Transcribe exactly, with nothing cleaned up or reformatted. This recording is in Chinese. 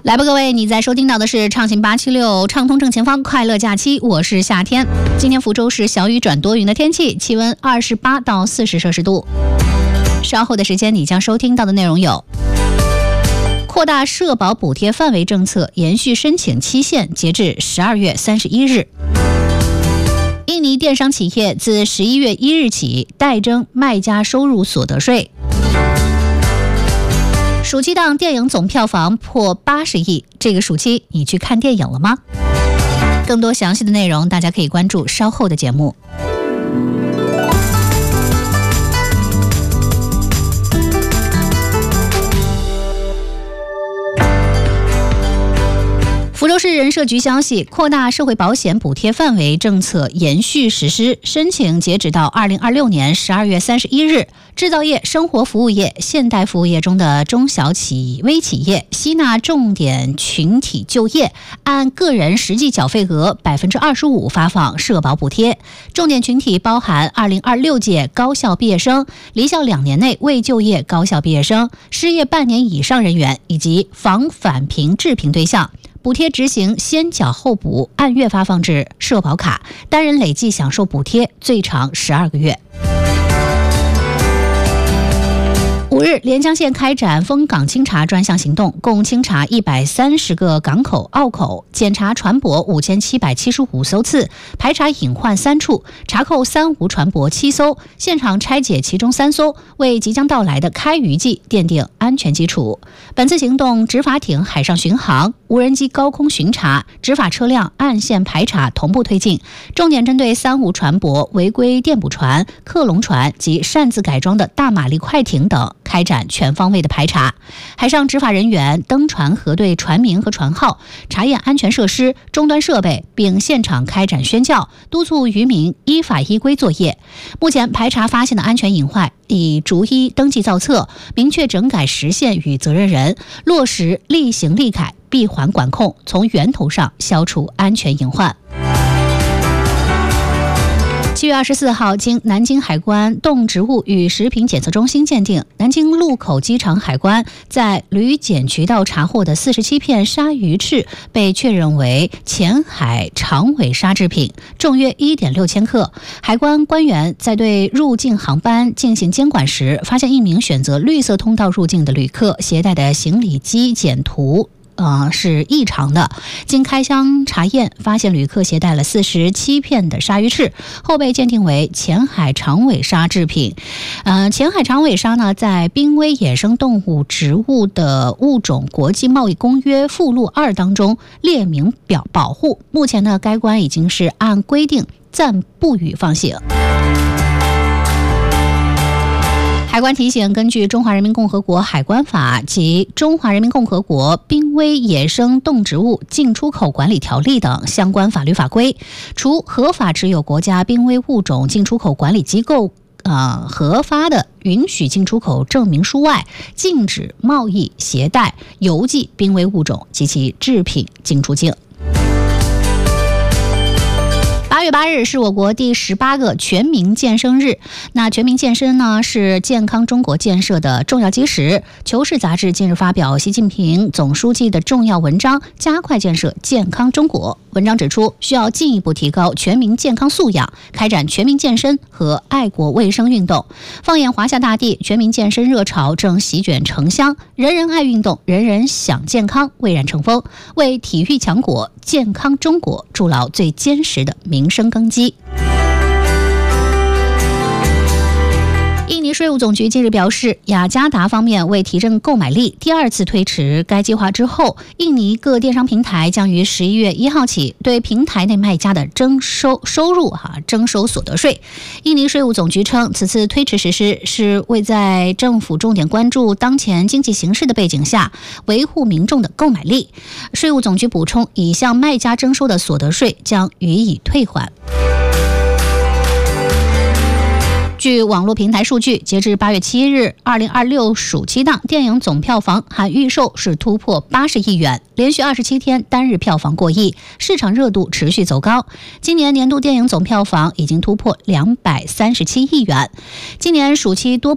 来吧，各位，你在收听到的是畅行八七六，畅通正前方，快乐假期，我是夏天。今天福州是小雨转多云的天气，气温二十八到四十摄氏度。稍后的时间，你将收听到的内容有：扩大社保补贴范围政策延续申请期限，截至十二月三十一日。印尼电商企业自十一月一日起代征卖家收入所得税。暑期档电影总票房破八十亿，这个暑期你去看电影了吗？更多详细的内容，大家可以关注稍后的节目。福州市人社局消息，扩大社会保险补贴范围政策延续实施，申请截止到二零二六年十二月三十一日。制造业、生活服务业、现代服务业中的中小企微企业吸纳重点群体就业，按个人实际缴费额百分之二十五发放社保补贴。重点群体包含二零二六届高校毕业生、离校两年内未就业高校毕业生、失业半年以上人员以及防返贫致贫对象。补贴执行先缴后补，按月发放至社保卡，单人累计享受补贴最长十二个月。五日，连江县开展封港清查专项行动，共清查一百三十个港口、澳口，检查船舶五千七百七十五艘次，排查隐患三处，查扣三无船舶七艘，现场拆解其中三艘，为即将到来的开渔季奠定安全基础。本次行动，执法艇海上巡航、无人机高空巡查、执法车辆岸线排查同步推进，重点针对三无船舶、违规电捕船、克隆船及擅自改装的大马力快艇等，开展全方位的排查。海上执法人员登船核对船名和船号，查验安全设施、终端设备，并现场开展宣教，督促渔民依法依规作业。目前排查发现的安全隐患，已逐一登记造册，明确整改时限与责任人，落实立行立改，闭环管控，从源头上消除安全隐患。七月二十四号，经南京海关动植物与食品检测中心鉴定，南京禄口机场海关在旅检渠道查获的四十七片鲨鱼翅被确认为前海长尾鲨制品，重约一点六千克。海关官员在对入境航班进行监管时，发现一名选择绿色通道入境的旅客携带的行李机检图呃，是异常的。经开箱查验，发现旅客携带了四十七片的鲨鱼翅，后被鉴定为前海长尾鲨制品。呃，前海长尾鲨呢，在濒危野生动物植物的物种国际贸易公约附录二当中列明表保护。目前呢，该关已经是按规定暂不予放行。海关提醒，根据《中华人民共和国海关法》及《中华人民共和国濒危野生动植物进出口管理条例》等相关法律法规，除合法持有国家濒危物种进出口管理机构呃核发的允许进出口证明书外，禁止贸易、携带、邮寄濒危物种及其制品进出境。八月八日是我国第十八个全民健身日。那全民健身呢，是健康中国建设的重要基石。求是杂志近日发表习近平总书记的重要文章，加快建设健康中国。文章指出，需要进一步提高全民健康素养，开展全民健身和爱国卫生运动。放眼华夏大地，全民健身热潮正席卷城乡，人人爱运动，人人想健康，蔚然成风，为体育强国、健康中国筑牢最坚实的民生根基。印尼税务总局近日表示，雅加达方面为提振购买力，第二次推迟该计划之后，印尼各电商平台将于十一月一号起对平台内卖家的征收收入哈征收所得税。印尼税务总局称，此次推迟实施是为在政府重点关注当前经济形势的背景下，维护民众的购买力。税务总局补充，已向卖家征收的所得税将予以退还。据网络平台数据，截至八月七日，二零二六暑期档电影总票房含预售是突破八十亿元，连续二十七天单日票房过亿，市场热度持续走高。今年年度电影总票房已经突破两百三十七亿元。今年暑期多